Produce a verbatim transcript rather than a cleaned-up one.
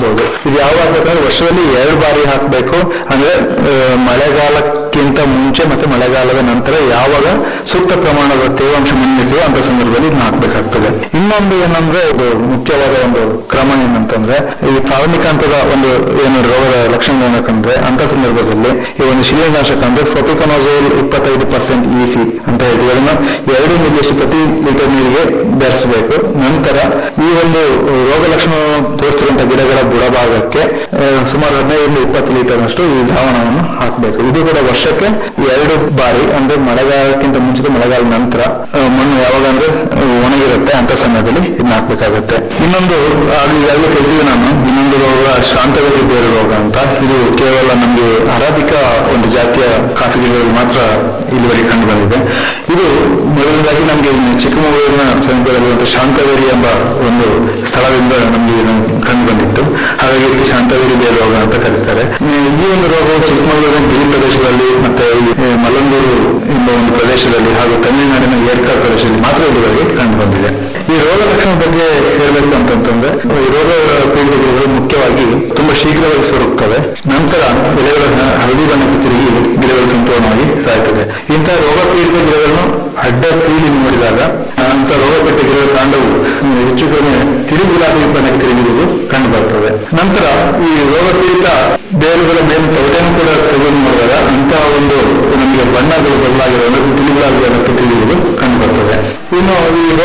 ಹಾಕ್ಬಹುದು. ಇದು ಯಾವಾಗ ಹಾಕ್ಬೇಕಂದ್ರೆ ವರ್ಷದಲ್ಲಿ ಎರಡು ಬಾರಿ ಹಾಕಬೇಕು. ಅಂದ್ರೆ ಮಳೆಗಾಲಕ್ಕಿಂತ ಮುಂಚೆ ಮತ್ತೆ ಮಳೆಗಾಲದ ನಂತರ ಯಾವಾಗ ಸೂಕ್ತ ಪ್ರಮಾಣದ ತೇವಾಂಶ ಮಣ್ಣಿಸುವ ಅಂತ ಸಂದರ್ಭದಲ್ಲಿ ಇದನ್ನ ಹಾಕ್ಬೇಕಾಗ್ತದೆ. ಇನ್ನೊಂದು ಏನಂದ್ರೆ ಇದು ಮುಖ್ಯವಾದ ಒಂದು ಕ್ರಮ ಏನಂತಂದ್ರೆ ಈ ಪ್ರಾರಂಭಿಕ ಹಂತದ ಒಂದು ಏನು ರೋಗದ ಲಕ್ಷಣ ಏನಕ್ಕಂದ್ರೆ ಅಂತ ಸಂದರ್ಭದಲ್ಲಿ ಈ ಒಂದು ಶಿಲೀಂಧ್ರನಾಶಕ ಅಂದ್ರೆ ಪ್ರೊಪಿಕೊನೋಜೋಲ್ ಇಪ್ಪತ್ತೈದು ಪರ್ಸೆಂಟ್ ಇಸಿ ಅಂತ ಹೇಳ್ತೀವಿ. ಅದನ್ನ ಎರಡು ಮಿಲಿಯಷ್ಟು ಪ್ರತಿ ಲೀಟರ್ ನೀರಿಗೆ ಬೆರೆಸಬೇಕು. ನಂತರ ಈ ಒಂದು ರೋಗ ಲಕ್ಷಣ ತೋರಿಸಿರುವಂತಹ ಗಿಡಗಳ ಬುಡಭಾಗಕ್ಕೆ ಸುಮಾರು ಹದಿನೈದರಿಂದ ಇಪ್ಪತ್ತು ಲೀಟರ್ ಅಷ್ಟು ಈ ದ್ರಾವಣವನ್ನು ಹಾಕಬೇಕು. ಇದು ಕೂಡ ವರ್ಷಕ್ಕೆ ಎರಡು ಬಾರಿ ಅಂದ್ರೆ ಮಳೆಗಾಲಕ್ಕಿಂತ ಮುಂಚಿತ ಮಳೆಗಾಲ ನಂತರ ಮಣ್ಣು ಯಾವಾಗ ಅಂದ್ರೆ ಒಣಗಿರುತ್ತೆ ಅಂತ ಸಮಯದಲ್ಲಿ ಇದನ್ನ ಹಾಕ್ಬೇಕಾಗತ್ತೆ. ಇನ್ನೊಂದು ಈಗಾಗಲೇ ತಿಳಿಸಿದೆ ನಾನು, ಇನ್ನೊಂದು ರೋಗ ಶಾಂತವೇರಿ ಬೇರು ರೋಗ ಅಂತ. ಇದು ಕೇವಲ ನಮಗೆ ಅರಾಬಿಕಾ ಒಂದು ಜಾತಿಯ ಕಾಫಿ ಗಿಡಗಳಲ್ಲಿ ಮಾತ್ರ ಇಲ್ಲಿವರೆಗೆ ಕಂಡು ಬಂದಿದೆ. ಇದು ಮೊದಲನೇದಾಗಿ ನಮಗೆ ಚಿಕ್ಕಮಗಳೂರಿನ ಸಮೀಪದಲ್ಲಿರುವಂತಹ ಶಾಂತವೇರಿ ಎಂಬ ಒಂದು ಸ್ಥಳದಿಂದ ನಮಗೆ ಕಂಡು ಬಂದಿತ್ತು. ಹಾಗಾಗಿ ಇದಕ್ಕೆ ಶಾಂತವೇರಿ ಬೇರು ರೋಗ ಅಂತ ಕರೀತಾರೆ. ಈ ಒಂದು ರೋಗವು ಚಿಕ್ಕಮಗಳೂರಿನ ಗಿರಿ ಪ್ರದೇಶಗಳಲ್ಲಿ ಮತ್ತೆ ಮಲ್ಲಂದೂರು ಎಂಬ ಒಂದು ಪ್ರದೇಶದಲ್ಲಿ ಹಾಗೂ ತಮಿಳುನಾಡಿನ ಏರ್ಕಾಡ್ ಪ್ರದೇಶದಲ್ಲಿ ಮಾತ್ರ ಇದುವರೆಗೆ ಕಂಡು ಬಂದಿದೆ. ಈ ರೋಗ ಲಕ್ಷಣ ಬಗ್ಗೆ ಹೇಳಬೇಕು ಅಂತಂತಂದ್ರೆ ಈ ರೋಗ ಪೀಡಿತ ಗಿಡಗಳು ಮುಖ್ಯವಾಗಿ ತುಂಬಾ ಶೀಘ್ರವಾಗಿ ಸೊರಗುತ್ತವೆ. ನಂತರ ಎಲೆಗಳ ಹಳದಿ ಬಣ್ಣಕ್ಕೆ ತಿರುಗಿ ಗಿಡಗಳು ಸಂಪೂರ್ಣವಾಗಿ ಸಾಯ್ತದೆ. ಇಂತಹ ರೋಗ ಪೀಡಿತ ಗಿಡಗಳನ್ನು ಅಡ್ಡ ಸೀಳಿ ನೋಡಿದಾಗ ಅಂತ ರೋಗ ಪೀಡಿತ ಗಿಡಗಳ ಕಾಂಡವು ಹೆಚ್ಚು ಕಡಿಮೆ ತಿಳಿ ಗುಲಾಬಿ ಬಣ್ಣಕ್ಕೆ ತಿರುಗಿರುವುದು ಕಂಡು ಬರ್ತದೆ. ನಂತರ ಈ ರೋಗ ಪೀಡಿತ ಬೇರುಗಳ ಮೇಲೆ ತೊಗಟೆಯನ್ನು ಕೂಡ ತೆಗೆದು ನೋಡಿದಾಗ ಅಂತಹ ಒಂದು ನಮಗೆ ಬಣ್ಣಗಳು ಬದಲಾಗಿರುವ ತಿಳಿ ಗುಲಾಬಿ ಬಣ್ಣಕ್ಕೆ ತಿರುಗಿರುವುದು ಕಂಡು ಬರ್ತದೆ. ಇನ್ನು ಈ